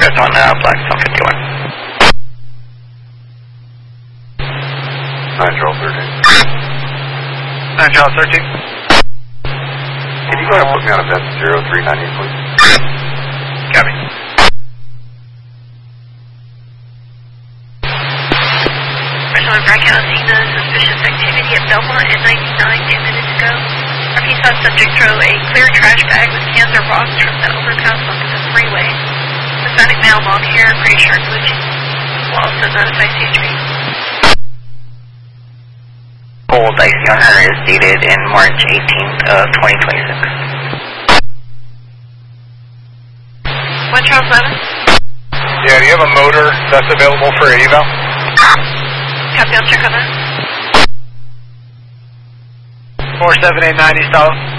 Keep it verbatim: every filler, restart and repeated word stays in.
That's on uh, Blackstone fifty-one. nine Charles thirteen. nine Charles thirteen. Can you go ahead and put me on event zero three nine eight, please? Copy. Personal breakout, seeing the suspicious activity at Belmont at ninety-nine two minutes ago. He saw subject throw a clear trash bag with cans or rocks from the overpass onto the freeway. The Sonic now log here, pretty sure glitching. We'll also notify C H P. Old Icy Hunter is dated in March eighteenth of twenty twenty-six. one Charles eleven. Yeah, do you have a motor that's available for eval? Copy, I'll check on that. four seven eight nine East Olive.